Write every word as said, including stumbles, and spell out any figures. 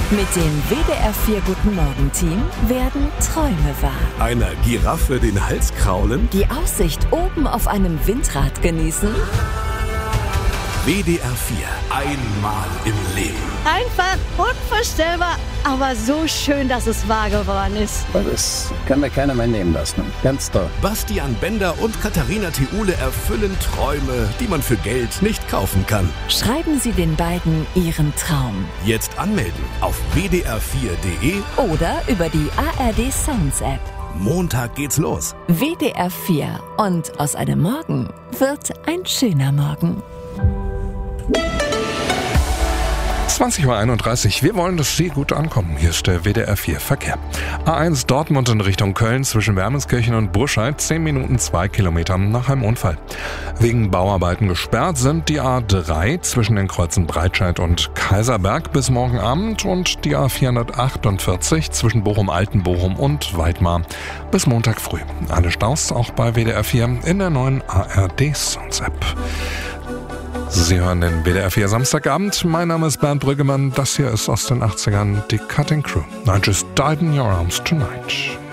Mit dem W D R vier Guten Morgen Team werden Träume wahr. Einer Giraffe den Hals kraulen? Die Aussicht oben auf einem Windrad genießen? W D R vier. Einmal im Leben. Einfach unvorstellbar, aber so schön, dass es wahr geworden ist. Das kann mir keiner mehr nehmen lassen. Ganz toll. Bastian Bender und Katharina Theule erfüllen Träume, die man für Geld nicht kaufen kann. Schreiben Sie den beiden Ihren Traum. Jetzt anmelden auf w d r vier punkt d e Oder über die A R D Sounds App. Montag geht's los. W D R vier. Und aus einem Morgen wird ein schöner Morgen. zwanzig Uhr einunddreißig. Wir wollen, dass Sie gut ankommen. Hier ist der W D R vier Verkehr. A eins Dortmund in Richtung Köln zwischen Wermelskirchen und Burscheid. zehn Minuten zwei Kilometer nach einem Unfall. Wegen Bauarbeiten gesperrt sind die A drei zwischen den Kreuzen Breitscheid und Kaiserberg bis morgen Abend und die A vierhundertachtundvierzig zwischen Bochum-Altenbochum und Weidmar bis Montag früh. Alle Staus auch bei W D R vier in der neuen A R D Sounds App. Sie hören den W D R vier Samstagabend. Mein Name ist Bernd Brüggemann. Das hier ist aus den achtzigern die Cutting Crew. I just died in your arms tonight.